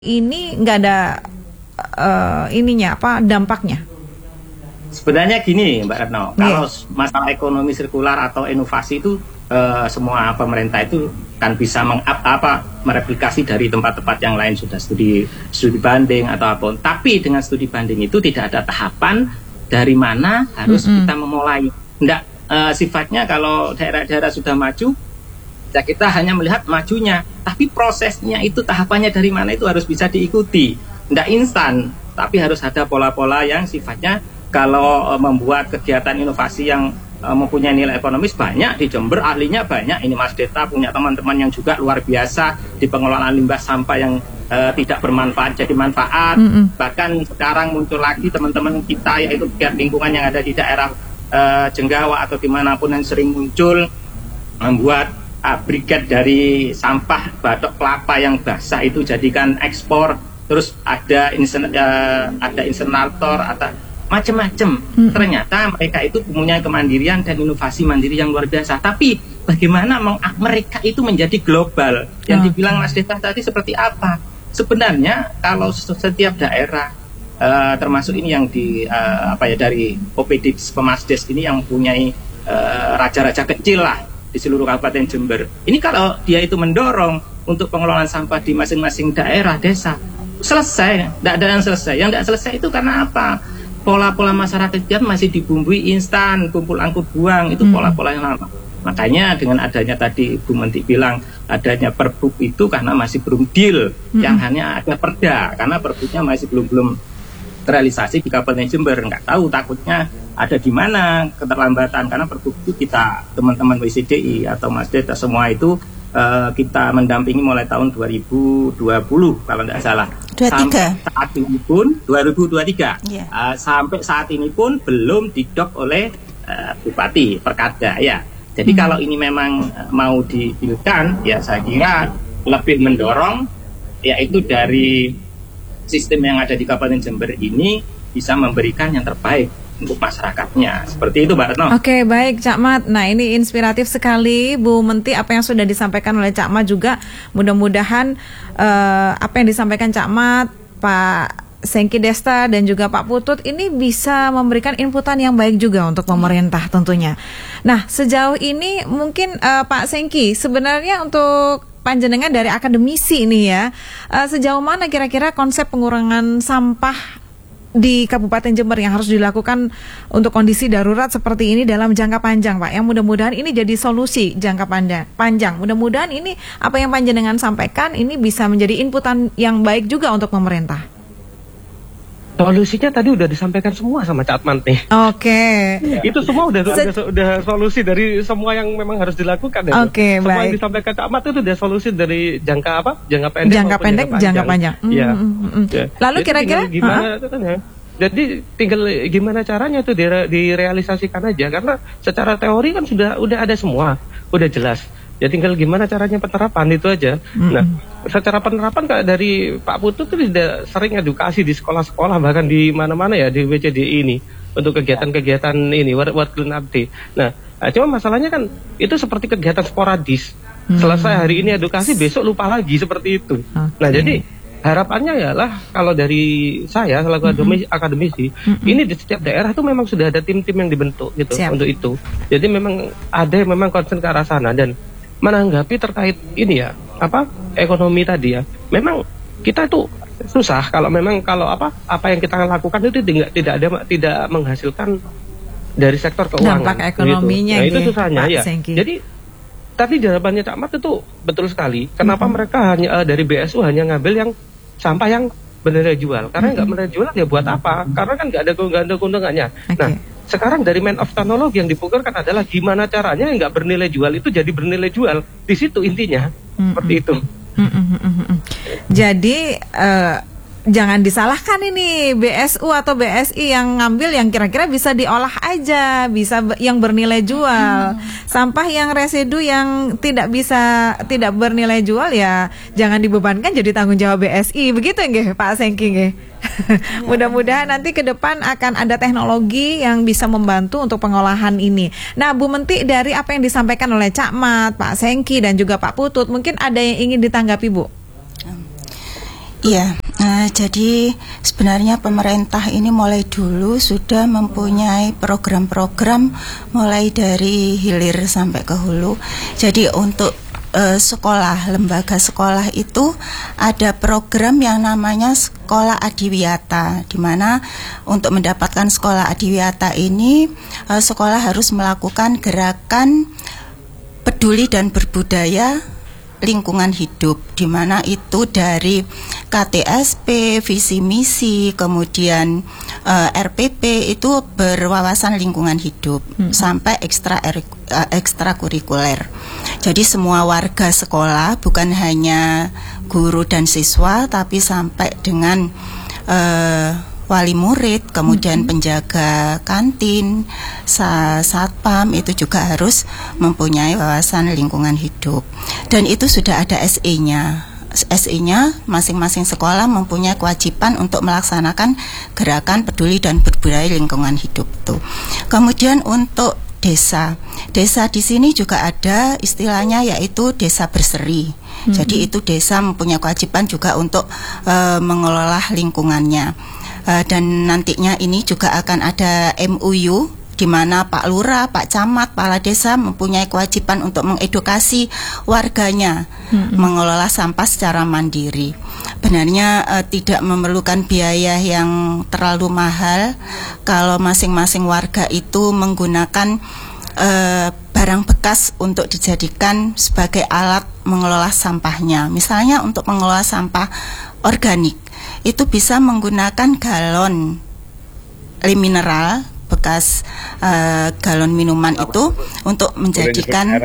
ini nggak ada dampaknya? Sebenarnya gini Mbak Retno, kalau masalah ekonomi sirkular atau inovasi itu semua pemerintah itu kan bisa mereplikasi dari tempat-tempat yang lain, sudah studi banding atau apa. Tapi dengan studi banding itu tidak ada tahapan dari mana harus kita memulai. Sifatnya kalau daerah-daerah sudah maju, ya kita hanya melihat majunya, tapi prosesnya itu tahapannya dari mana itu harus bisa diikuti. Tidak instan, tapi harus ada pola-pola yang sifatnya kalau membuat kegiatan inovasi yang mempunyai nilai ekonomis banyak di Jember, ahlinya banyak. Ini Mas Deta punya teman-teman yang juga luar biasa di pengelolaan limbah sampah yang tidak bermanfaat jadi manfaat. Bahkan sekarang muncul lagi teman-teman kita yaitu pegiat lingkungan yang ada di daerah Jenggawa atau dimanapun yang sering muncul membuat brigade dari sampah batok kelapa yang basah itu jadikan ekspor. Terus ada insenerator atau macam-macam. Ternyata mereka itu punya kemandirian dan inovasi mandiri yang luar biasa. Tapi bagaimana mereka itu menjadi global? Yang dibilang Mas Deta tadi seperti apa? Sebenarnya kalau setiap daerah termasuk ini yang dari OPD Pemasdes ini yang mempunyai raja-raja kecil lah di seluruh Kabupaten Jember. Ini kalau dia itu mendorong untuk pengelolaan sampah di masing-masing daerah desa, selesai. Tidak ada yang selesai. Yang tidak selesai itu karena apa? Pola-pola masyarakat kita masih dibumbui instan, kumpul angkut buang, itu pola-pola yang lama. Makanya dengan adanya tadi Bu Menteri bilang adanya Perbup itu karena masih belum deal, yang hanya ada perda, karena Perbupnya masih belum terrealisasi di Kabupaten Jember. Nggak tahu, takutnya ada di mana keterlambatan, karena Perbup itu kita teman-teman WCDI atau Mas Deta semua itu kita mendampingi mulai tahun 2020 kalau tidak salah. 23. Sampai saat ini pun 2023. Sampai saat ini pun belum didok oleh Bupati Perkada ya. Jadi kalau ini memang mau dibilkan, ya saya kira lebih mendorong yaitu dari sistem yang ada di Kabupaten Jember ini bisa memberikan yang terbaik untuk masyarakatnya. Seperti itu Mbak Retno. Oke, baik Cak Mat. Nah, ini inspiratif sekali Bu Menteri apa yang sudah disampaikan oleh Cak Mat juga. Mudah-mudahan apa yang disampaikan Cak Mat, Pak Sengki Desta dan juga Pak Putut ini bisa memberikan inputan yang baik juga untuk pemerintah tentunya. Nah, sejauh ini mungkin Pak Sengki, sebenarnya untuk panjenengan dari akademisi ini ya, sejauh mana kira-kira konsep pengurangan sampah di Kabupaten Jember yang harus dilakukan untuk kondisi darurat seperti ini dalam jangka panjang, Pak? Yang mudah-mudahan ini jadi solusi jangka panjang. Mudah-mudahan ini apa yang panjenengan sampaikan ini bisa menjadi inputan yang baik juga untuk pemerintah. Solusinya tadi udah disampaikan semua sama Cak Mat nih. Oke. Itu semua udah solusi dari semua yang memang harus dilakukan ya. Oke, semua baik. yang disampaikan Cak Mat itu udah solusi dari jangka pendek. Jangka pendek, jangka panjang. Ya. Lalu kira-kira gimana kan ya? Jadi tinggal gimana caranya itu direalisasikan aja, karena secara teori kan udah ada semua, udah jelas. Ya tinggal gimana caranya penerapan itu aja. Nah, secara penerapan dari Pak Putut itu sudah sering edukasi di sekolah-sekolah, bahkan di mana-mana ya di WCDI ini untuk kegiatan-kegiatan ini World Clean Up Day. Nah, cuma masalahnya kan itu seperti kegiatan sporadis. Selesai hari ini edukasi, besok lupa lagi seperti itu. Nah, jadi harapannya ialah kalau dari saya selaku akademisi, ini di setiap daerah itu memang sudah ada tim-tim yang dibentuk gitu untuk itu. Jadi memang ada yang memang concern ke arah sana, dan menanggapi terkait ini ya ekonomi tadi ya, memang kita itu susah kalau apa yang kita lakukan itu tidak menghasilkan dari sektor keuangan dampak ekonominya gitu. Nah, itu susahnya ya. Sengki. Jadi tadi jawabannya Cak Mat itu betul sekali. Kenapa mereka hanya dari BSU hanya ngambil yang sampah yang bernilai jual? Karena nggak bernilai jual ya buat apa? Karena kan nggak ada keuntungannya. Nah, sekarang dari main of teknologi yang dipukulkan adalah gimana caranya yang nggak bernilai jual itu jadi bernilai jual. Di situ intinya seperti itu. Jadi jangan disalahkan ini BSU atau BSI yang ngambil yang kira-kira bisa diolah aja, bisa yang bernilai jual. Sampah yang residu yang tidak bernilai jual ya jangan dibebankan jadi tanggung jawab BSI. Begitu nggih Pak Sengki nggih. Mudah-mudahan nanti ke depan akan ada teknologi yang bisa membantu untuk pengolahan ini. Nah, Bu Menteri, dari apa yang disampaikan oleh Cak Mat, Pak Sengki dan juga Pak Putut, mungkin ada yang ingin ditanggapi, Bu? Iya, jadi sebenarnya pemerintah ini mulai dulu sudah mempunyai program-program mulai dari hilir sampai ke hulu. Jadi untuk sekolah, lembaga sekolah itu ada program yang namanya Sekolah Adiwiyata, di mana untuk mendapatkan Sekolah Adiwiyata ini sekolah harus melakukan gerakan peduli dan berbudaya lingkungan hidup, di mana itu dari KTSP, visi misi, kemudian RPP itu berwawasan lingkungan hidup sampai ekstrakurikuler. Jadi semua warga sekolah, bukan hanya guru dan siswa, tapi sampai dengan wali murid, kemudian penjaga kantin, satpam itu juga harus mempunyai wawasan lingkungan hidup. Dan itu sudah ada SE-nya. SE-nya masing-masing sekolah mempunyai kewajiban untuk melaksanakan gerakan peduli dan berbudaya lingkungan hidup itu. Kemudian untuk desa di sini juga ada istilahnya yaitu desa berseri. Jadi itu desa mempunyai kewajiban juga untuk mengelola lingkungannya. Dan nantinya ini juga akan ada MOU di mana Pak Lurah, Pak Camat, Kepala Desa mempunyai kewajiban untuk mengedukasi warganya mengelola sampah secara mandiri. Benarnya tidak memerlukan biaya yang terlalu mahal kalau masing-masing warga itu menggunakan barang bekas untuk dijadikan sebagai alat mengelola sampahnya. Misalnya untuk mengelola sampah organik itu bisa menggunakan galon mineral bekas galon minuman itu untuk menjadikan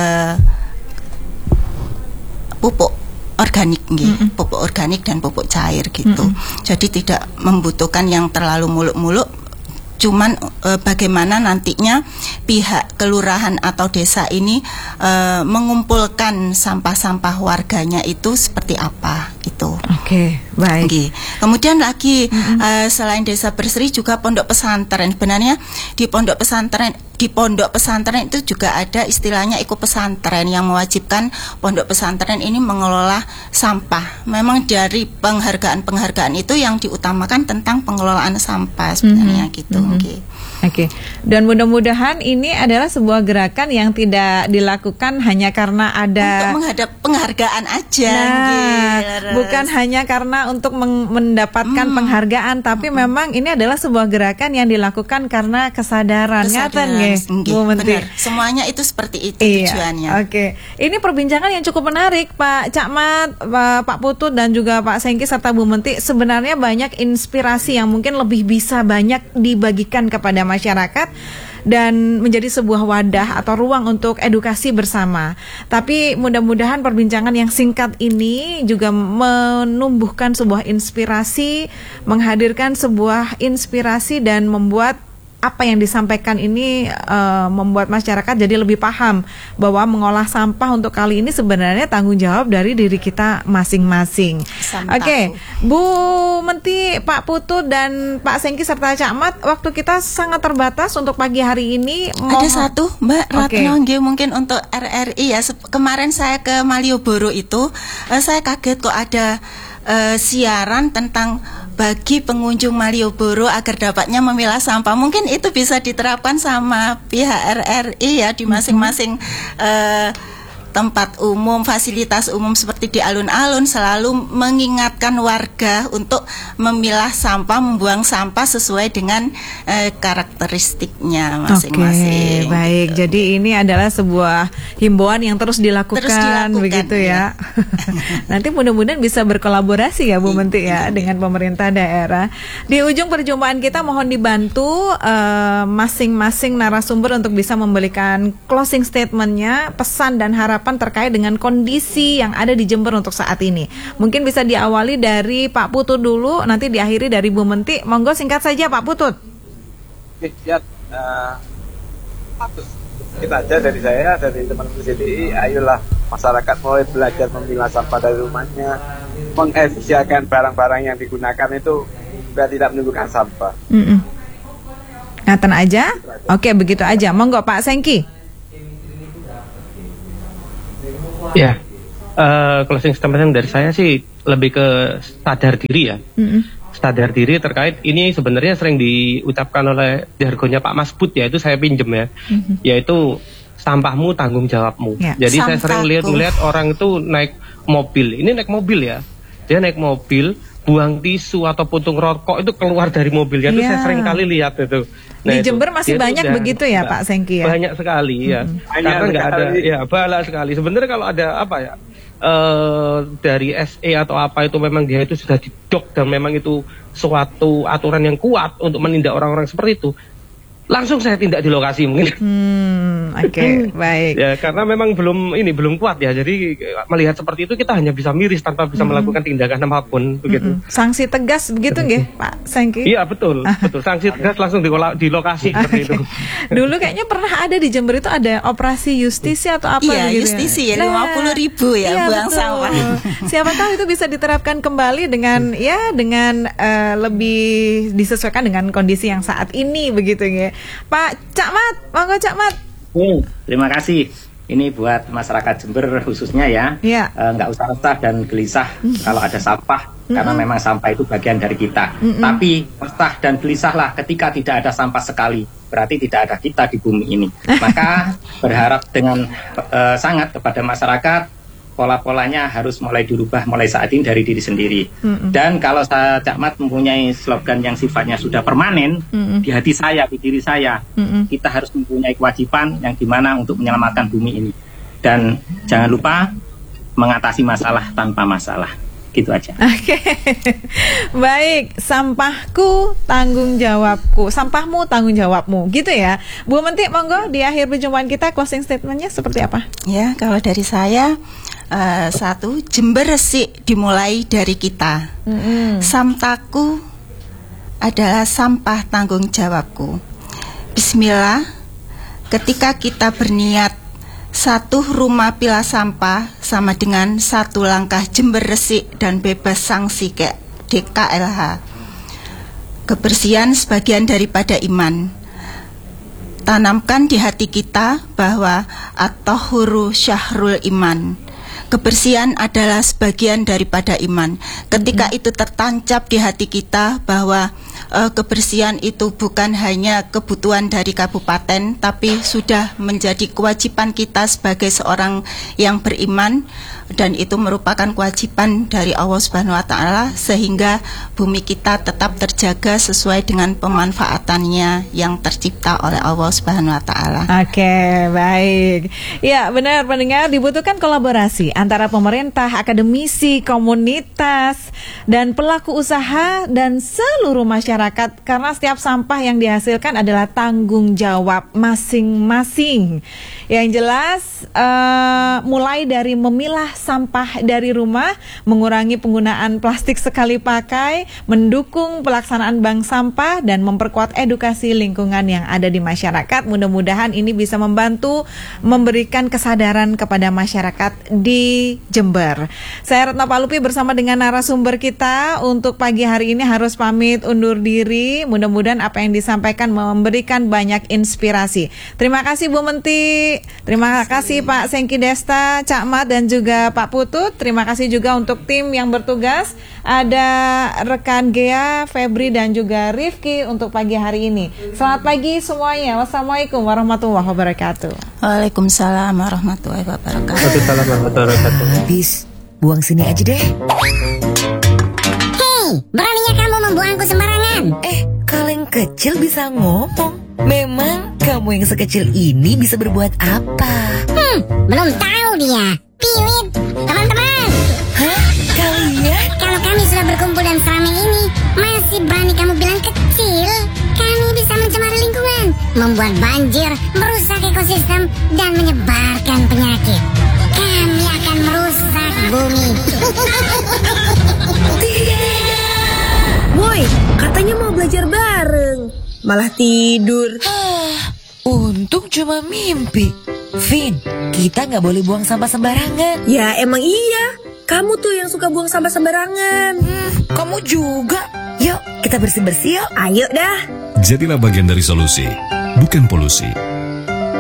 pupuk organik, pupuk organik dan pupuk cair gitu. Jadi tidak membutuhkan yang terlalu muluk-muluk. Cuman bagaimana nantinya pihak kelurahan atau desa ini mengumpulkan sampah-sampah warganya itu seperti apa gitu. Oke, baik. Okay. Kemudian lagi selain desa berseri juga pondok pesantren. Sebenarnya di pondok pesantren itu juga ada istilahnya pesantren yang mewajibkan pondok pesantren ini mengelola sampah. Memang dari penghargaan itu yang diutamakan tentang pengelolaan sampah sebenarnya gitu. Oke. Dan mudah-mudahan ini adalah sebuah gerakan yang tidak dilakukan hanya karena ada untuk menghadap penghargaan aja. Bukan hanya karena untuk mendapatkan penghargaan, tapi memang ini adalah sebuah gerakan yang dilakukan karena kesadaran. Ngaten nggih, Bu Menteri. Semuanya itu seperti itu tujuannya. Oke. Ini perbincangan yang cukup menarik, Pak Cakmat, Pak Putut dan juga Pak Sengki serta Bu Menteri. Sebenarnya banyak inspirasi yang mungkin lebih bisa banyak dibagikan kepada masyarakat dan menjadi sebuah wadah atau ruang untuk edukasi bersama. Tapi mudah-mudahan perbincangan yang singkat ini juga menumbuhkan sebuah inspirasi, menghadirkan sebuah inspirasi dan membuat apa yang disampaikan ini membuat masyarakat jadi lebih paham bahwa mengolah sampah untuk kali ini sebenarnya tanggung jawab dari diri kita masing-masing. Oke, Bu Menti, Pak Putut dan Pak Sengki serta Cakmat, waktu kita sangat terbatas untuk pagi hari ini. Ada satu Mbak Ratno, mungkin untuk RRI ya. Kemarin saya ke Malioboro itu, saya kaget kok ada siaran tentang bagi pengunjung Malioboro agar dapatnya memilah sampah. Mungkin itu bisa diterapkan sama pihak RRI ya di masing-masing tempat umum, fasilitas umum seperti di alun-alun, selalu mengingatkan warga untuk memilah sampah, membuang sampah sesuai dengan karakteristiknya masing-masing. Oke, baik. Gitu. Jadi ini adalah sebuah himbauan yang terus dilakukan begitu ya. Nanti mudah-mudahan bisa berkolaborasi ya Bu Menteri ya dengan pemerintah daerah. Di ujung perjumpaan kita mohon dibantu masing-masing narasumber untuk bisa memberikan closing statementnya, pesan dan harapan terkait dengan kondisi yang ada di Jember untuk saat ini. Mungkin bisa diawali dari Pak Putut dulu, nanti diakhiri dari Bu Menti. Monggo singkat saja Pak Putut. Ya, kita aja dari saya, dari teman-teman CDI, ayolah masyarakat mulai belajar memilah sampah dari rumahnya, mengefisienkan barang-barang yang digunakan itu biar tidak menimbulkan sampah. Ngaten aja? Oke, begitu aja. Monggo Pak Sengki. Ya, closing statement dari saya sih lebih ke sadar diri ya. Sadar diri terkait ini sebenarnya sering diucapkan oleh jargonnya Pak Mas Bud ya, itu saya pinjem ya, yaitu sampahmu tanggung jawabmu. Jadi saya sering melihat orang itu naik mobil, ini naik mobil ya, dia naik mobil buang tisu atau puntung rokok itu keluar dari mobilnya, itu saya sering kali lihat itu. Nah, di Jember masih banyak begitu ya Pak Sengki ya? Banyak sekali ya, karena nggak ada ya, banyak sekali. Sebenarnya kalau ada apa ya, dari SE atau apa itu memang dia itu sudah didok dan memang itu suatu aturan yang kuat untuk menindak orang-orang seperti itu, langsung saya tindak di lokasi mungkin. Oke, baik. Ya karena memang belum kuat ya. Jadi melihat seperti itu kita hanya bisa miris tanpa bisa melakukan tindakan apapun begitu. Sanksi tegas begitu nggih, Pak Sengki? Iya betul. Sanksi tegas langsung di lokasi seperti itu. Dulu kayaknya pernah ada di Jember itu ada operasi justisi atau apa Iya, gitu. Justisi ya, 50.000 ya buang sampah. Siapa tahu itu bisa diterapkan kembali dengan lebih disesuaikan dengan kondisi yang saat ini begitu ya. Pak Cakmat, monggo Cakmat. Terima kasih. Ini buat masyarakat Jember khususnya ya. Nggak usah resah dan gelisah kalau ada sampah, karena memang sampah itu bagian dari kita. Tapi resah dan gelisahlah ketika tidak ada sampah sekali, berarti tidak ada kita di bumi ini. Maka berharap dengan sangat kepada masyarakat, pola-polanya harus mulai dirubah mulai saat ini dari diri sendiri. Dan kalau saya Cakmat mempunyai slogan yang sifatnya sudah permanen di hati saya, di diri saya, kita harus mempunyai kewajiban yang dimana untuk menyelamatkan bumi ini. Dan jangan lupa mengatasi masalah tanpa masalah. Gitu aja. Oke. Baik, sampahku tanggung jawabku, sampahmu tanggung jawabmu, gitu ya. Bu Menti, monggo di akhir perjumpaan kita closing statementnya seperti apa? Ya, kalau dari saya, satu, Jember resik dimulai dari kita. Samtaku adalah sampah tanggung jawabku. Bismillah, ketika kita berniat satu rumah pilah sampah sama dengan satu langkah Jember resik dan bebas sanksi ke DKLH. Kebersihan sebagian daripada iman. Tanamkan di hati kita bahwa at-tahuru syahrul iman. Kebersihan adalah sebagian daripada iman. Ketika itu tertancap di hati kita bahwa kebersihan itu bukan hanya kebutuhan dari kabupaten, tapi sudah menjadi kewajiban kita sebagai seorang yang beriman, dan itu merupakan kewajiban dari Allah Subhanahu wa taala, sehingga bumi kita tetap terjaga sesuai dengan pemanfaatannya yang tercipta oleh Allah Subhanahu wa taala. Oke, baik. Ya, benar pendengar, dibutuhkan kolaborasi antara pemerintah, akademisi, komunitas, dan pelaku usaha dan seluruh masyarakat, karena setiap sampah yang dihasilkan adalah tanggung jawab masing-masing. Yang jelas mulai dari memilah sampah dari rumah, mengurangi penggunaan plastik sekali pakai, mendukung pelaksanaan bank sampah, dan memperkuat edukasi lingkungan yang ada di masyarakat. Mudah-mudahan ini bisa membantu memberikan kesadaran kepada masyarakat di Jember. Saya Retno Palupi bersama dengan narasumber kita untuk pagi hari ini harus pamit undur diri. Mudah-mudahan apa yang disampaikan memberikan banyak inspirasi. Terima kasih Bu Menti, terima kasih Pak Sengki Desta, Cakmat, dan juga Pak Putut. Terima kasih juga untuk tim yang bertugas. Ada rekan Gea, Febri, dan juga Rifki untuk pagi hari ini. Selamat pagi semuanya. Wassalamualaikum warahmatullahi wabarakatuh. Waalaikumsalam warahmatullahi wabarakatuh. Waalaikumsalam warahmatullahi wabarakatuh. Habis, buang sini aja deh. Hei, beraninya kamu membuangku sembarangan. Kaleng kecil bisa ngomong. Memang kamu yang sekecil ini bisa berbuat apa? Belum tahu dia. Piwit, teman-teman. Hah? Kalian? Kalau kami sudah berkumpul dan seramai ini, masih berani kamu bilang kecil? Kami bisa mencemari lingkungan, membuat banjir, merusak ekosistem, dan menyebarkan penyakit. Kami akan merusak bumi. Woi, katanya mau belajar bareng, malah tidur. Untung cuma mimpi. Vin, kita nggak boleh buang sampah sembarangan. Ya emang iya, kamu tuh yang suka buang sampah sembarangan. Kamu juga. Yuk, kita bersih-bersih yuk. Ayo dah. Jadilah bagian dari solusi, bukan polusi.